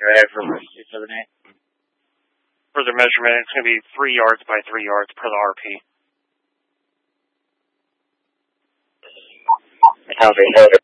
ahead for 278. Further measurement, it's going to be 3 yards by 3 yards per the RP. Copy.